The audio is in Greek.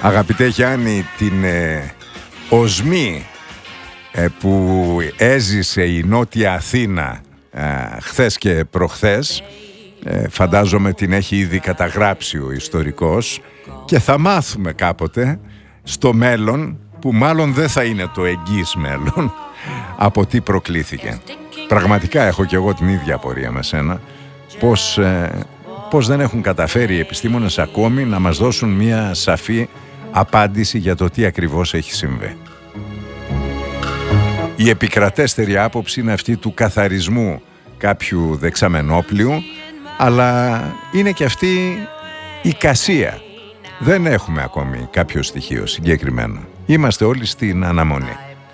Αγαπητέ Γιάννη, την οσμή που έζησε η Νότια Αθήνα χθες και προχθές, φαντάζομαι την έχει ήδη καταγράψει ο ιστορικός και θα μάθουμε κάποτε στο μέλλον, που μάλλον δεν θα είναι το εγγύς μέλλον, από τι προκλήθηκε. Πραγματικά έχω και εγώ την ίδια απορία με σένα, πως δεν έχουν καταφέρει οι επιστήμονες ακόμη να μας δώσουν μια σαφή απάντηση για το τι ακριβώς έχει συμβεί. Η επικρατέστερη άποψη είναι αυτή του καθαρισμού κάποιου δεξαμενόπλιου, αλλά είναι και αυτή η κασία. Δεν έχουμε ακόμη κάποιο στοιχείο συγκεκριμένο. Είμαστε όλοι στην αναμονή.